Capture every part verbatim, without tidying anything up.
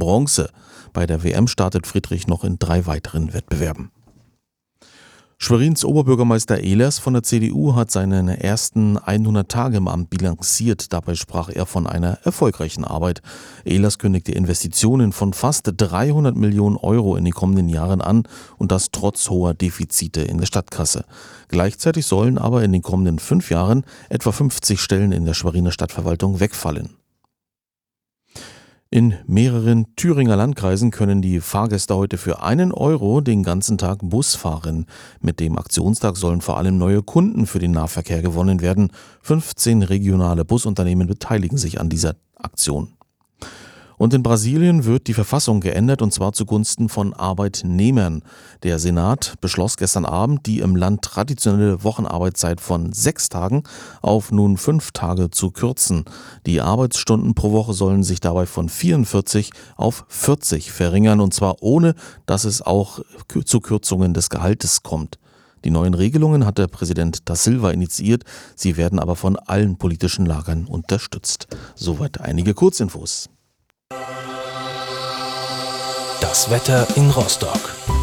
Bronze. Bei der W M startet Friedrich noch in drei weiteren Wettbewerben. Schwerins Oberbürgermeister Ehlers von der C D U hat seine ersten hundert Tage im Amt bilanziert. Dabei sprach er von einer erfolgreichen Arbeit. Ehlers kündigte Investitionen von fast dreihundert Millionen Euro in den kommenden Jahren an und das trotz hoher Defizite in der Stadtkasse. Gleichzeitig sollen aber in den kommenden fünf Jahren etwa fünfzig Stellen in der Schweriner Stadtverwaltung wegfallen. In mehreren Thüringer Landkreisen können die Fahrgäste heute für einen Euro den ganzen Tag Bus fahren. Mit dem Aktionstag sollen vor allem neue Kunden für den Nahverkehr gewonnen werden. fünfzehn regionale Busunternehmen beteiligen sich an dieser Aktion. Und in Brasilien wird die Verfassung geändert, und zwar zugunsten von Arbeitnehmern. Der Senat beschloss gestern Abend, die im Land traditionelle Wochenarbeitszeit von sechs Tagen auf nun fünf Tage zu kürzen. Die Arbeitsstunden pro Woche sollen sich dabei von vierundvierzig auf vierzig verringern, und zwar ohne, dass es auch zu Kürzungen des Gehaltes kommt. Die neuen Regelungen hat der Präsident Da Silva initiiert, sie werden aber von allen politischen Lagern unterstützt. Soweit einige Kurzinfos. Das Wetter in Rostock.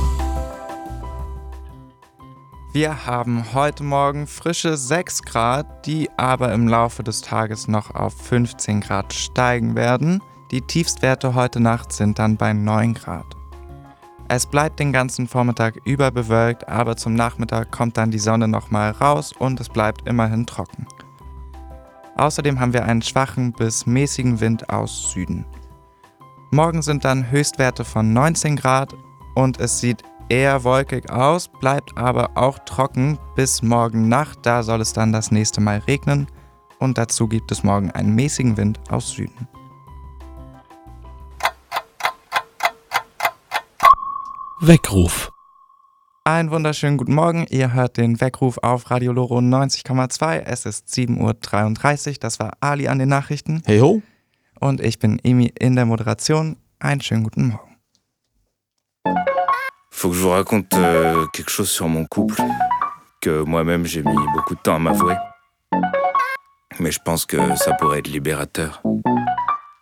Wir haben heute Morgen frische sechs Grad, die aber im Laufe des Tages noch auf fünfzehn Grad steigen werden. Die Tiefstwerte heute Nacht sind dann bei neun Grad. Es bleibt den ganzen Vormittag über bewölkt, aber zum Nachmittag kommt dann die Sonne nochmal raus und es bleibt immerhin trocken. Außerdem haben wir einen schwachen bis mäßigen Wind aus Süden. Morgen sind dann Höchstwerte von neunzehn Grad und es sieht eher wolkig aus, bleibt aber auch trocken bis morgen Nacht. Da soll es dann das nächste Mal regnen und dazu gibt es morgen einen mäßigen Wind aus Süden. Weckruf. Einen wunderschönen guten Morgen, ihr hört den Weckruf auf Radio Loro neunzig Komma zwei. Es ist sieben Uhr dreiunddreißig, das war Ali an den Nachrichten. Hey ho! Und ich bin Emi in der Moderation. Einen schönen guten Morgen. Faut que je vous raconte euh, quelque chose sur mon couple, que moi-même j'ai mis beaucoup de temps à m'avouer. Mais je pense que ça pourrait être libérateur.